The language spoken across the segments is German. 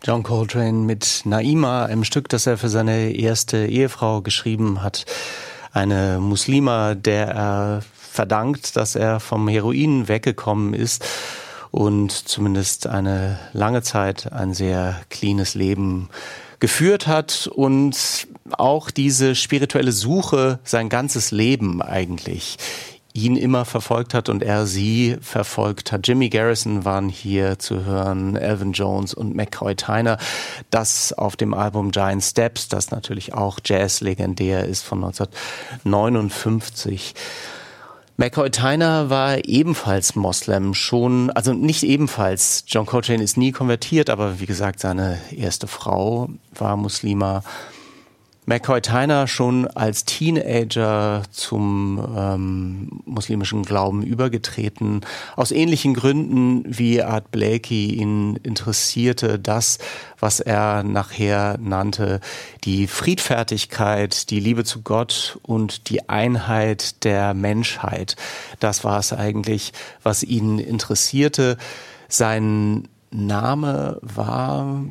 John Coltrane mit Naima, einem Stück, das er für seine erste Ehefrau geschrieben hat. Eine Muslima, der er verdankt, dass er vom Heroin weggekommen ist und zumindest eine lange Zeit ein sehr cleanes Leben geführt hat und auch diese spirituelle Suche sein ganzes Leben eigentlich ihn immer verfolgt hat und er sie verfolgt hat. Jimmy Garrison waren hier zu hören, Elvin Jones und McCoy Tyner. Das auf dem Album Giant Steps, das natürlich auch Jazz-legendär ist von 1959. McCoy Tyner war ebenfalls Moslem, schon, also nicht ebenfalls. John Coltrane ist nie konvertiert, aber wie gesagt, seine erste Frau war Muslima. McCoy Tyner schon als Teenager zum muslimischen Glauben übergetreten. Aus ähnlichen Gründen wie Art Blakey ihn interessierte das, was er nachher nannte, die Friedfertigkeit, die Liebe zu Gott und die Einheit der Menschheit. Das war es eigentlich, was ihn interessierte. Sein Name war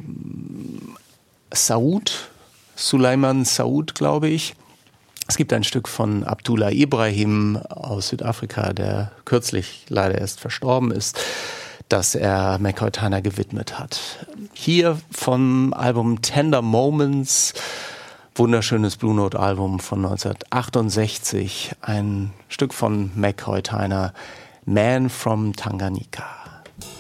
Suleiman Saud, glaube ich. Es gibt ein Stück von Abdullah Ibrahim aus Südafrika, der kürzlich leider erst verstorben ist, das er McCoy Tyner gewidmet hat. Hier vom Album Tender Moments, wunderschönes Blue Note Album von 1968, ein Stück von McCoy Tyner, Man from Tanganyika.